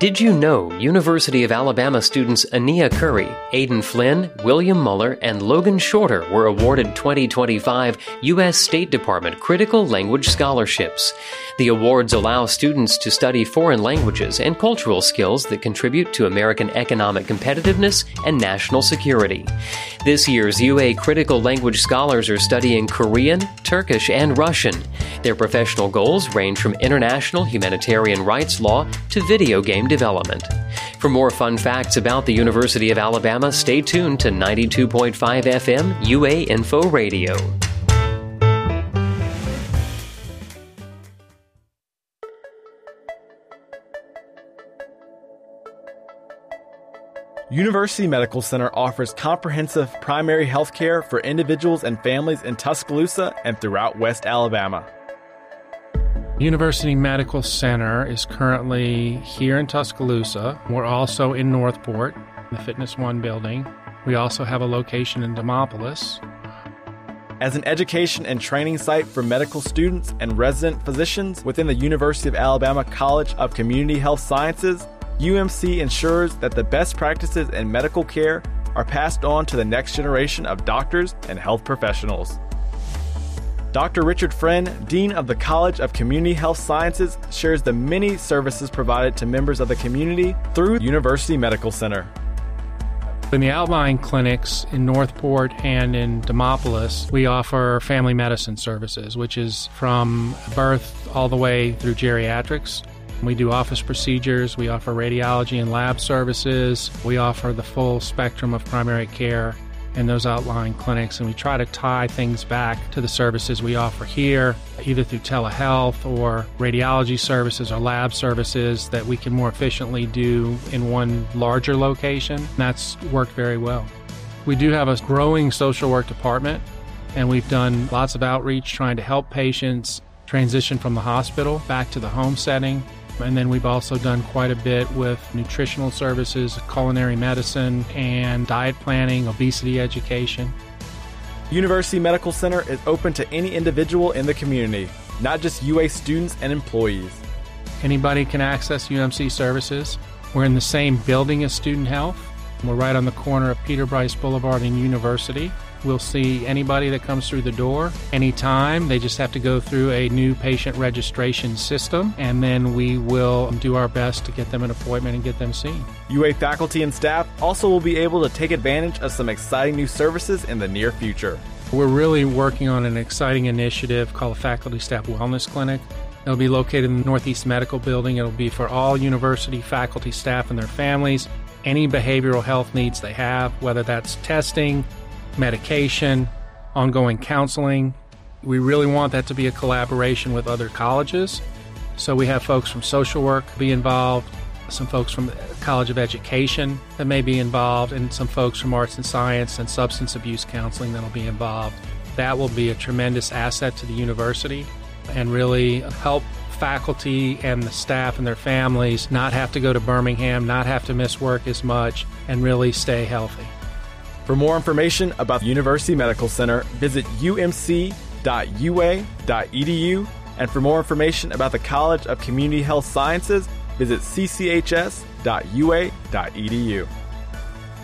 Did you know University of Alabama students Ania Curry, Aidan Flynn, William Muller, and Logan Shorter were awarded 2025 U.S. State Department Critical Language Scholarships? The awards allow students to study foreign languages and cultural skills that contribute to American economic competitiveness and national security. This year's UA Critical Language Scholars are studying Korean, Turkish, and Russian. Their professional goals range from international humanitarian rights law to video game development. For more fun facts about the University of Alabama, stay tuned to 92.5 FM UA Info Radio. University Medical Center offers comprehensive primary health care for individuals and families in Tuscaloosa and throughout West Alabama. University Medical Center is currently here in Tuscaloosa. We're also in Northport, in the Fitness One building. We also have a location in Demopolis. As an education and training site for medical students and resident physicians within the University of Alabama College of Community Health Sciences, UMC ensures that the best practices in medical care are passed on to the next generation of doctors and health professionals. Dr. Richard Friend, Dean of the College of Community Health Sciences, shares the many services provided to members of the community through University Medical Center. In the outlying clinics in Northport and in Demopolis, we offer family medicine services, which is from birth all the way through geriatrics. We do office procedures, we offer radiology and lab services, we offer the full spectrum of primary care in those outlying clinics, and we try to tie things back to the services we offer here, either through telehealth or radiology services or lab services that we can more efficiently do in one larger location. And that's worked very well. We do have a growing social work department, and we've done lots of outreach trying to help patients transition from the hospital back to the home setting. And then we've also done quite a bit with nutritional services, culinary medicine, and diet planning, obesity education. University Medical Center is open to any individual in the community, not just UA students and employees. Anybody can access UMC services. We're in the same building as Student Health. We're right on the corner of Peter Bryce Boulevard and University. We'll see anybody that comes through the door anytime. They just have to go through a new patient registration system, and then we will do our best to get them an appointment and get them seen. UA faculty and staff also will be able to take advantage of some exciting new services in the near future. We're really working on an exciting initiative called the Faculty Staff Wellness Clinic. It'll be located in the Northeast Medical Building. It'll be for all university faculty, staff, and their families. Any behavioral health needs they have, whether that's testing, medication, ongoing counseling. We really want that to be a collaboration with other colleges. So we have folks from social work be involved, some folks from the College of Education that may be involved, and some folks from arts and science and substance abuse counseling that will be involved. That will be a tremendous asset to the university and really help faculty and the staff and their families not have to go to Birmingham, not have to miss work as much, and really stay healthy. For more information about the University Medical Center, visit umc.ua.edu. And for more information about the College of Community Health Sciences, visit cchs.ua.edu.